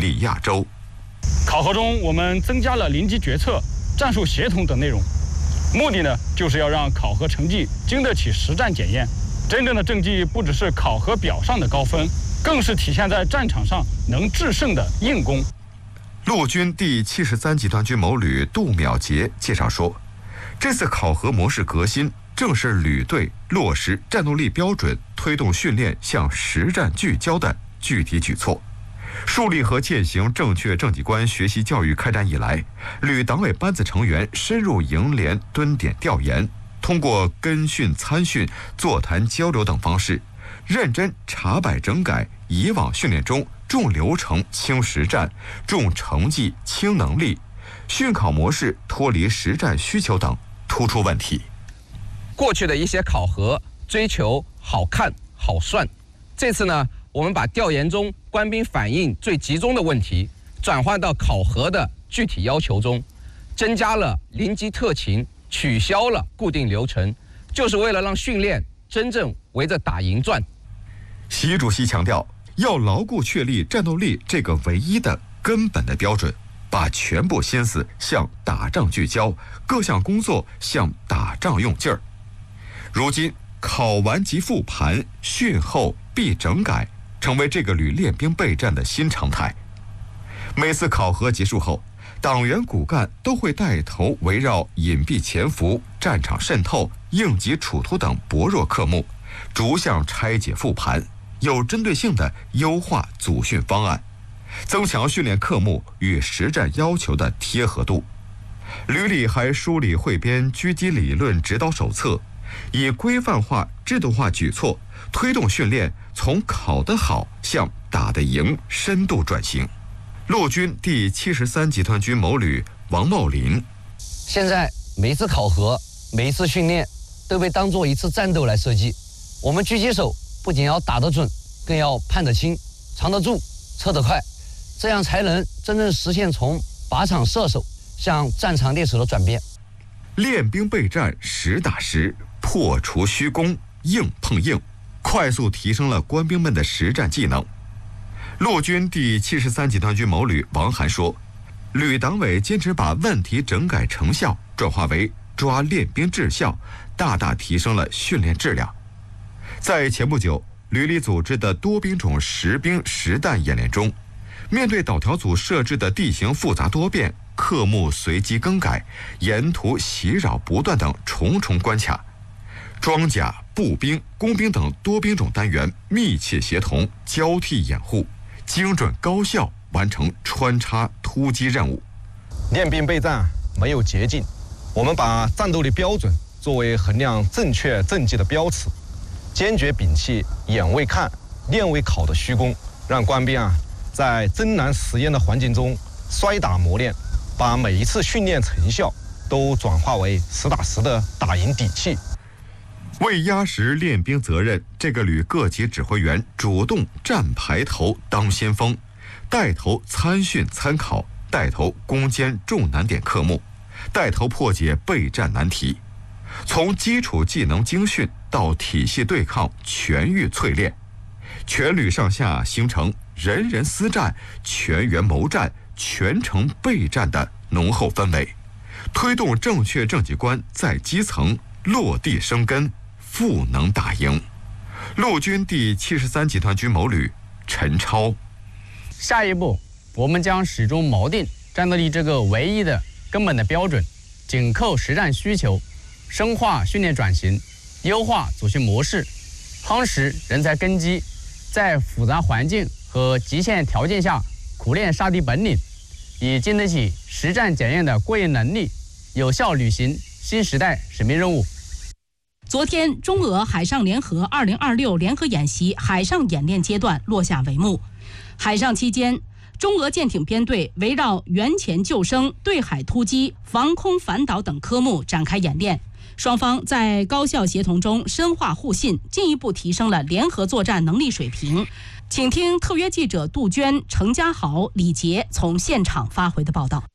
利亚州。 考核中，我们增加了临机决策、战术协同等内容，目的呢，就是要让考核成绩经得起实战检验。真正的政绩不只是考核表上的高分，更是体现在战场上能制胜的硬功。 陆军第73集团军某旅杜淼杰介绍说，这次考核模式革新，正是旅队落实战斗力标准、推动训练向实战聚焦的具体举措。树立和践行正确政绩观学习教育开展以来，旅党委班子成员深入营连蹲点调研，通过跟训、参训、座谈交流等方式，认真查摆整改以往训练中重流程轻实战、重成绩轻能力、训考模式脱离实战需求等突出问题。 过去的一些考核追求好看好算，这次呢，我们把调研中官兵反映最集中的问题转换到考核的具体要求中，增加了临机特勤，取消了固定流程，就是为了让训练真正围着打赢转。 习主席强调，要牢固确立战斗力这个唯一的根本的标准，把全部心思向打仗聚焦，各项工作向打仗用劲儿。如今考完即复盘，训后必整改，成为这个旅练兵备战的新常态。每次考核结束后，党员骨干都会带头围绕隐蔽潜伏、战场渗透、应急处突等薄弱科目，逐项拆解复盘，有针对性地优化组训方案，增强训练科目与实战要求的贴合度。旅里还梳理汇编狙击理论指导手册，以规范化、制度化举措，推动训练从考得好向打得赢深度转型。陆军第73集团军某旅王茂林， 现在每一次考核、每一次训练都被当作一次战斗来设计。我们狙击手不仅要打得准，更要判得清、藏得住、测得快，这样才能真正实现从靶场射手向战场猎手的转变。 练兵备战实打实，破除虚攻，硬碰硬，快速提升了官兵们的实战技能。陆军第73集团军某旅王涵说，旅党委坚持把问题整改成效转化为抓练兵质效，大大提升了训练质量。在前不久旅里组织的多兵种实兵实弹演练中，面对导条组设置的地形复杂多变、科目随机更改、沿途袭扰不断等重重关卡，装甲、步兵、工兵等多兵种单元密切协同、交替掩护，精准高效完成穿插突击任务。 练兵备战没有捷径，我们把战斗力标准作为衡量正确政绩的标尺，坚决摒弃眼为看、练为考的虚攻，让官兵在真难实验的环境中摔打磨练，把每一次训练成效都转化为实打实的打赢底气。 为压实练兵责任，这个旅各级指挥员主动站排头当先锋，带头参训参考，带头攻坚重难点科目，带头破解备战难题，从基础技能精训到体系对抗全域淬炼，全旅上下形成人人思战、全员谋战、全程备战的浓厚氛围，推动正确政绩观在基层落地生根，赋能打赢。陆军第73集团军某旅陈超， 下一步我们将始终锚定战斗力这个唯一的根本的标准，紧扣实战需求，深化训练转型，优化组训模式，夯实人才根基，在复杂环境和极限条件下苦练杀敌本领，以经得起实战检验的过硬能力，有效履行新时代使命任务。 昨天，中俄海上联合2026联合演习海上演练阶段落下帷幕。海上期间，中俄舰艇编队围绕援潜救生、对海突击、防空反导等科目展开演练。双方在高效协同中深化互信，进一步提升了联合作战能力水平。请听特约记者杜鹃、程家豪、李杰从现场发回的报道。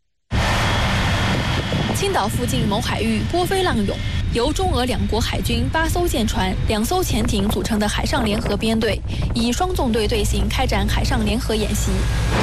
青岛附近某海域波飞浪涌，由中俄两国海军8艘舰船、2艘潜艇组成的海上联合编队，以双纵队队形开展海上联合演习。